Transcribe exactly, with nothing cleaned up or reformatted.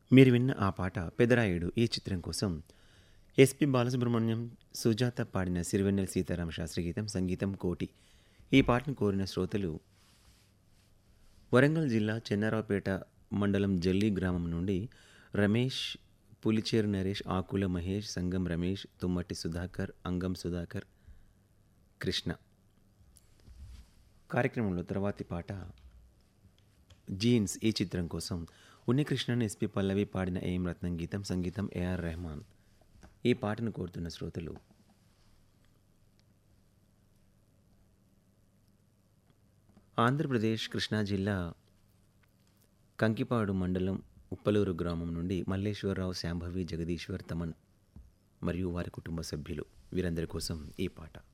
మీరు విన్న ఆ పాట పెదరాయుడు ఈ చిత్రం కోసం ఎస్పి బాలసుబ్రహ్మణ్యం సుజాత పాడిన సిరివెన్నెల సీతారామ శాస్త్రి గీతం సంగీతం కోటి. ఈ పాటను కోరిన శ్రోతలు వరంగల్ జిల్లా చెన్నారావుపేట మండలం జల్లి గ్రామం నుండి రమేష్, పులిచేరు నరేష్, ఆకుల మహేష్, సంగం రమేష్, తుమ్మటి సుధాకర్, అంగం సుధాకర్, కృష్ణ. కార్యక్రమంలో తర్వాతి పాట జీన్స్ ఈ చిత్రం కోసం ఉన్నికృష్ణన్, ఎస్పి పల్లవి పాడిన ఏం రత్నం గీతం సంగీతం ఏఆర్ రెహమాన్. ఈ పాటను కోరుతున్న శ్రోతలు ఆంధ్రప్రదేశ్ కృష్ణా జిల్లా కంకిపాడు మండలం ఉప్పలూరు గ్రామం నుండి మల్లేశ్వరరావు, శాంభవి, జగదీశ్వర్, తమన్ మరియు వారి కుటుంబ సభ్యులు. వీరందరి కోసం ఈ పాట.